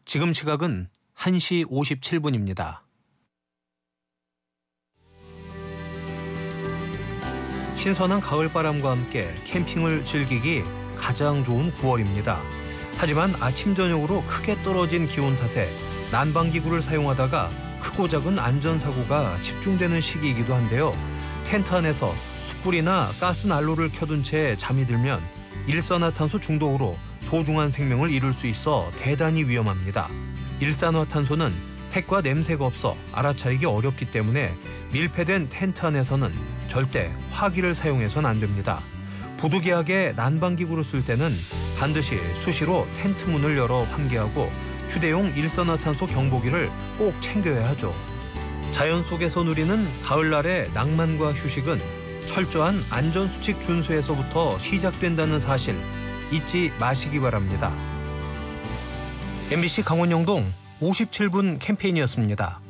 지금 시각은 1시 57분입니다. 신선한 가을바람과 함께 캠핑을 즐기기 가장 좋은 9월입니다. 하지만 아침 저녁으로 크게 떨어진 기온 탓에 난방기구를 사용하다가 크고 작은 안전사고가 집중되는 시기이기도 한데요. 텐트 안에서 숯불이나 가스난로를 켜둔 채 잠이 들면 일산화탄소 중독으로 소중한 생명을 잃을 수 있어 대단히 위험합니다. 일산화탄소는 색과 냄새가 없어 알아차리기 어렵기 때문에 밀폐된 텐트 안에서는 절대 화기를 사용해서는 안 됩니다. 부득이하게 난방기구를 쓸 때는 반드시 수시로 텐트 문을 열어 환기하고 휴대용 일산화탄소 경보기를 꼭 챙겨야 하죠. 자연 속에서 누리는 가을날의 낭만과 휴식은 철저한 안전수칙 준수에서부터 시작된다는 사실 잊지 마시기 바랍니다. MBC 강원영동 57분 캠페인이었습니다.